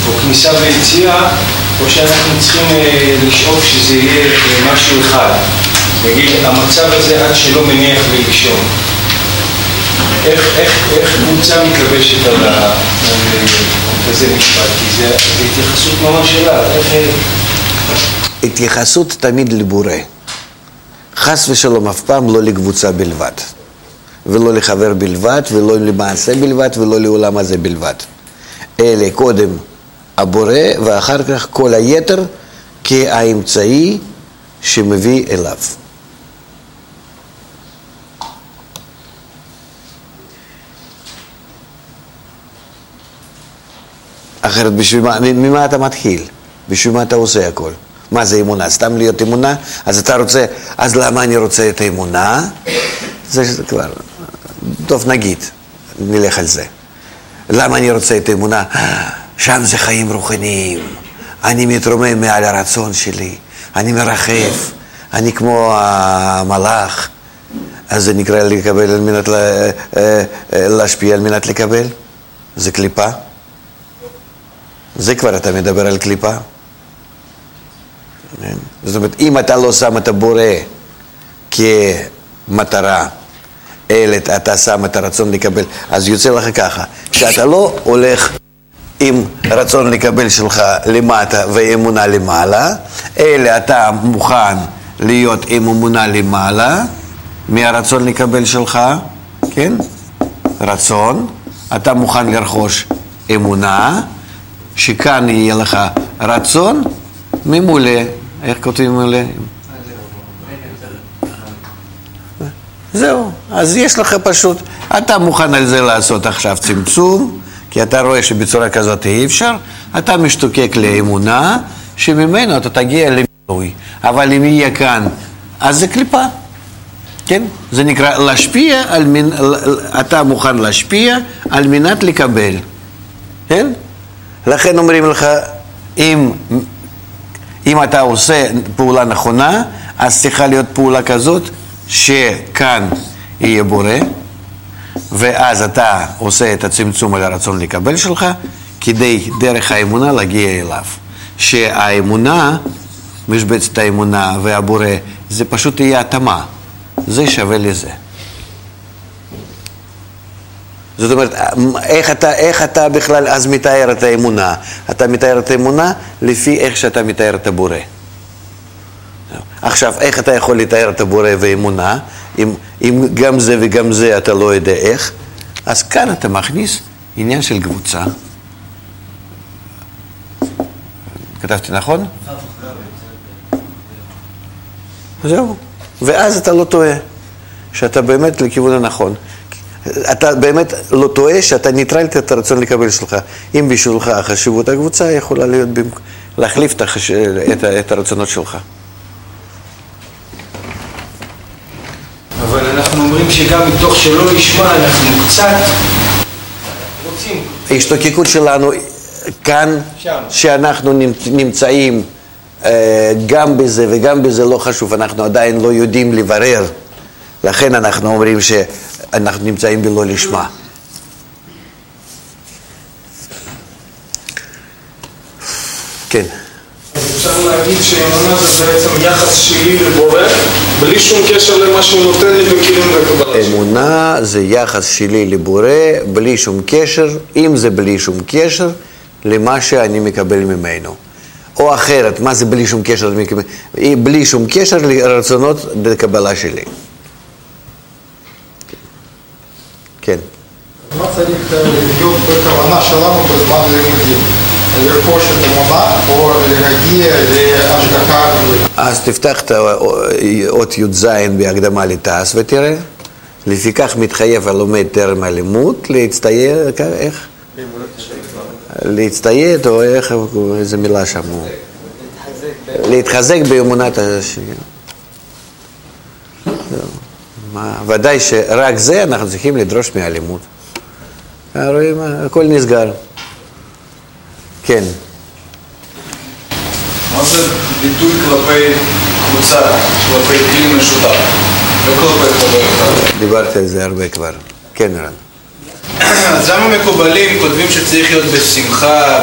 או כניסה ויציאה, או שאנחנו צריכים לשאוף שזה יהיה משהו אחד. נגיד, המצב הזה עד שלא מניח לישון. איך קבוצה מתלבשת על כזה משפט? כי זה התייחסות ממש שלה. התייחסות תמיד לבורא. חס ושלום אף פעם לא לקבוצה בלבד. ולא לחבר בלבד, ולא למעשה בלבד, ולא לעולם הזה בלבד. אלה קודם הבורא, ואחר כך כל היתר כאמצעי שמביא אליו. אחרת ממה אתה מתחיל? בשביל מה אתה עושה הכל? מה זה אמונה? סתם להיות אמונה? אז אתה רוצה, אז למה אני רוצה את האמונה? זה כבר, טוב נגיד, נלך על זה. למה אני רוצה את האמונה? שם זה חיים רוחניים. אני מתרומם מעל הרצון שלי. אני מרחף. אני כמו המלאך. אז זה נקרא לקבל על מנת להשפיע על מנת לקבל. זה קליפה. זה כבר אתה מדבר על קליפה. זאת אומרת, אם אתה לא שם את הבורא כמטרה, אלא אתה שם את הרצון לקבל, אז יוצא לך ככה, שאתה לא הולך עם רצון לקבל שלך למטה ואמונה למעלה, אלא אתה מוכן להיות עם אמונה למעלה, מהרצון לקבל שלך, כן? רצון, אתה מוכן לרכוש אמונה, שכאן יהיה לך רצון, ממולא, איך כותבים ממולא? זהו, אז יש לך פשוט, אתה מוכן על זה לעשות עכשיו צמצום, כי אתה רואה שבצורה כזאת אי אפשר, אתה משתוקק לאמונה, שממנו אתה תגיע למילוי, אבל אם יהיה כאן, אז זה קליפה, כן? זה נקרא להשפיע, אתה מוכן להשפיע על מנת לקבל, כן? לכן אומרים לך, אם אתה עושה פעולה נכונה, אז צריכה להיות פעולה כזאת, שכאן יהיה בורא, ואז אתה עושה את הצמצום על הרצון לקבל שלך, כדי דרך האמונה להגיע אליו. שהאמונה, משבצת האמונה והבורא, זה פשוט יהיה התאמה. זה שווה לזה. זאת אומרת, איך אתה בכלל אז מתאר את האמונה? אתה מתאר את האמונה לפי איך שאתה מתאר את הבורא. עכשיו, איך אתה יכול לתאר את הבורא ואמונה, אם גם זה וגם זה אתה לא יודע איך? אז כאן אתה מכניס עניין של קבוצה. כתבתי נכון? זהו. ואז אתה לא טועה, שאתה באמת לכיוון הנכון. אתה באמת לא טועה שאתה ניטרלת את הרצון לקבל שלך. אם בשבילך החשיבות הקבוצה יכולה להיות להחליף את הרצונות שלך. אבל אנחנו אומרים שגם מתוך שלא לשמה אנחנו קצת רוצים. ההשתוקקות שלנו כאן, שאנחנו נמצאים גם בזה וגם בזה לא חשוב, אנחנו עדיין לא יודעים לברר. לכן אנחנו אומרים שאנחנו נמצאים בלא לשמה. כן. אפשר להגיד שאמונה זה בעצם יחס שלי לבורא, בלי שום קשר למה שהוא נותן לי בכלים לקבלה. אמונה זה יחס שלי לבורא, בלי שום קשר, אם זה בלי שום קשר, למה שאני מקבל ממנו. או אחרת, מה זה בלי שום קשר? בלי שום קשר לרצונות לקבלה שלי. כן. מה צריך להיות בכוונה שלנו בזמן לימודים? לרכוש את אמונה או להגיע להשגחה? אז תפתח את אות י"ז בהקדמה לתעש ותראה. לפיכך מתחייב הלומד טרם הלימוד להצטייד, איך? להצטייד או איך, איזה מילה שם הוא? להתחזק באמונת השם. ודאי שרק זה אנחנו צריכים לדרוש מהלימוד. רואים, הכל נסגר. כן. מה זה ביטוי כלפי קבוצה, כלפי כלי משותף? וכלפי חבר? דיברתי על זה הרבה כבר. כן, רן. אז למה מקובלים כותבים שצריך להיות בשמחה,